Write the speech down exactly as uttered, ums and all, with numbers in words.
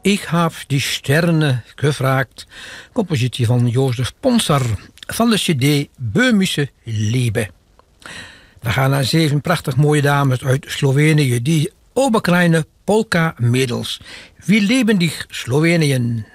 Ik heb die sterren gevraagd. Compositie van Jozef Ponsar van de cd Böhmische Liebe. We gaan naar zeven prachtig mooie dames uit Slovenië. Die Oberkleine Polka Mädels. Wie leben dich Slowenien?